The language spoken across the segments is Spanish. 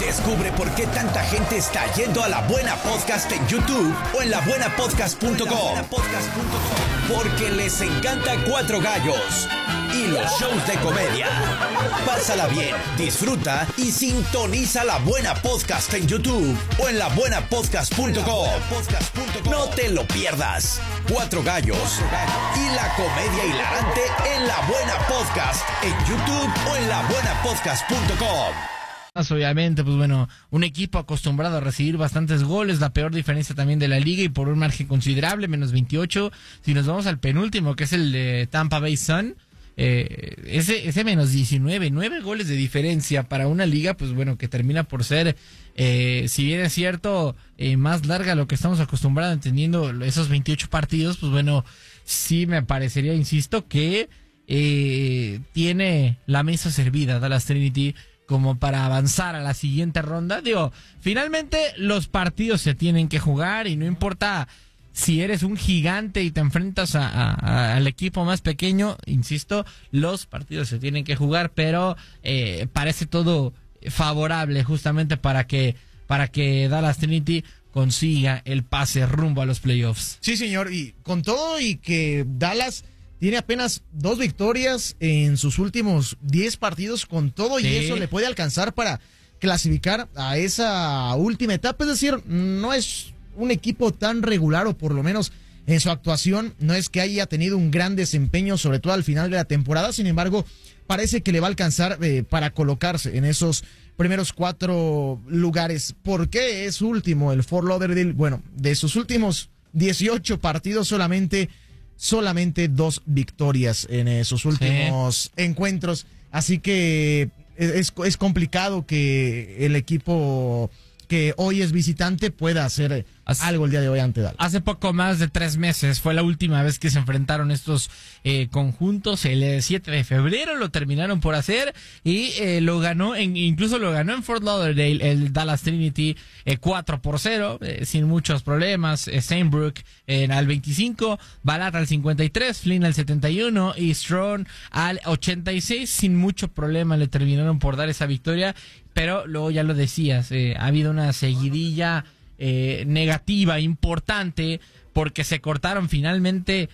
Descubre por qué tanta gente está yendo a La Buena Podcast en YouTube o en labuenapodcast.com. Porque les encanta Cuatro Gallos y los shows de comedia. Pásala bien, disfruta y sintoniza La Buena Podcast en YouTube o en labuenapodcast.com. No te lo pierdas. Cuatro Gallos y la comedia hilarante en La Buena Podcast en YouTube o en labuenapodcast.com. Obviamente, pues bueno, un equipo acostumbrado a recibir bastantes goles, la peor diferencia también de la liga y por un margen considerable, menos 28. Si nos vamos al penúltimo, que es el de Tampa Bay Sun, ese menos 19, 9 goles de diferencia para una liga, pues bueno, que termina por ser, si bien es cierto, más larga a lo que estamos acostumbrados, entendiendo esos 28 partidos, pues bueno, sí me parecería, insisto, que tiene la mesa servida Dallas Trinity como para avanzar a la siguiente ronda. Digo, finalmente los partidos se tienen que jugar y no importa si eres un gigante y te enfrentas al equipo más pequeño, insisto, los partidos se tienen que jugar, pero parece todo favorable justamente para que Dallas Trinity consiga el pase rumbo a los playoffs. Sí, señor, y con todo y que Dallas tiene apenas 2 victorias en sus últimos 10 partidos, con todo y eso le puede alcanzar para clasificar a esa última etapa. Es decir, no es un equipo tan regular, o por lo menos en su actuación no es que haya tenido un gran desempeño, sobre todo al final de la temporada. Sin embargo, parece que le va a alcanzar para colocarse en esos primeros 4 lugares. ¿Por qué es último el Fort Lauderdale? Bueno, de sus últimos 18 partidos solamente 2 victorias en sus últimos encuentros, así que es complicado que el equipo que hoy es visitante pueda hacer algo el día de hoy ante Dallas. Hace poco más de 3 meses fue la última vez que se enfrentaron estos conjuntos. El 7 de febrero lo terminaron por hacer y lo ganó, incluso lo ganó en Fort Lauderdale el Dallas Trinity 4-0, sin muchos problemas. Steinbrook al 25, Balat al 53, Flynn al 71 y Strong al 86. Sin mucho problema le terminaron por dar esa victoria, pero luego ya lo decías, ha habido una seguidilla negativa importante porque se cortaron finalmente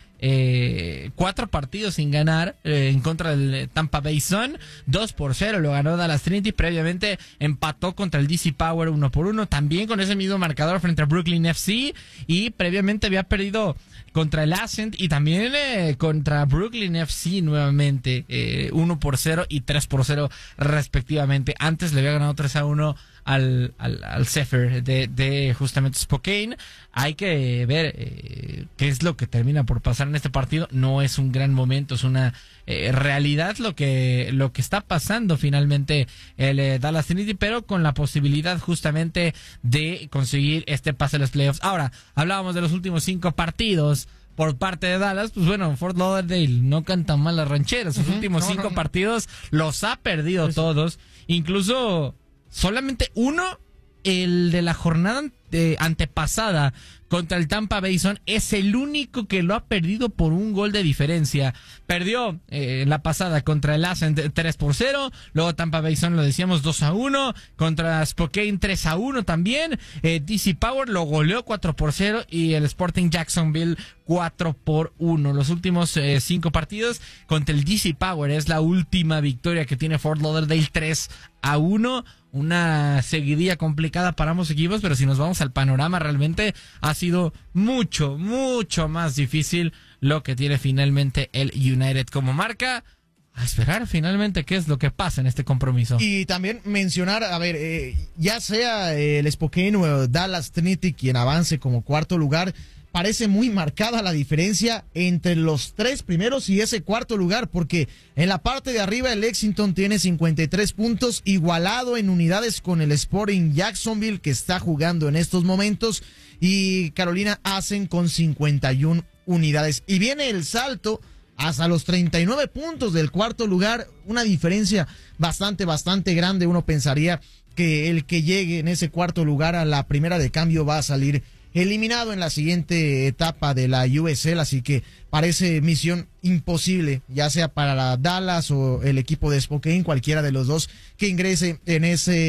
4 partidos sin ganar en contra del Tampa Bay Sun. 2-0 lo ganó Dallas Trinity. Previamente empató contra el DC Power 1-1, también con ese mismo marcador frente a Brooklyn FC, y previamente había perdido contra el Ascent y también contra Brooklyn FC nuevamente 1-0 y 3-0 respectivamente. Antes le había ganado 3-1 al Zephyr de justamente Spokane. Hay que ver qué es lo que termina por pasar en este partido. No es un gran momento, es una realidad lo que está pasando finalmente el Dallas Trinity, pero con la posibilidad justamente de conseguir este pase a los playoffs. Ahora, hablábamos de los últimos 5 partidos por parte de Dallas. Pues bueno, Fort Lauderdale no canta mal las rancheras. Sus últimos 5 partidos los ha perdido todos, incluso solamente uno, el de la jornada antepasada contra el Tampa Bay Sun, es el único que lo ha perdido por un gol de diferencia. Perdió la pasada contra el Ascent 3-0, luego Tampa Bay Sun, lo decíamos, 2-1, contra Spokane 3-1 también, DC Power lo goleó 4-0 y el Sporting Jacksonville 4-1. Los últimos 5 partidos contra el DC Power es la última victoria que tiene Fort Lauderdale, 3-1. Una seguidilla complicada para ambos equipos, pero si nos vamos al panorama, realmente ha sido mucho más difícil lo que tiene finalmente el United como marca. A esperar finalmente qué es lo que pasa en este compromiso. Y también mencionar, a ver, ya sea el Spokane o Dallas Trinity quien avance como 4º lugar, parece muy marcada la diferencia entre los 3 primeros y ese 4º lugar, porque en la parte de arriba el Lexington tiene 53 puntos, igualado en unidades con el Sporting Jacksonville, que está jugando en estos momentos, y Carolina Ascent con 51 unidades. Y viene el salto hasta los 39 puntos del 4º lugar, una diferencia bastante grande. Uno pensaría que el que llegue en ese 4º lugar a la primera de cambio va a salir eliminado en la siguiente etapa de la USL, así que parece misión imposible, ya sea para Dallas o el equipo de Spokane, cualquiera de los dos que ingrese en ese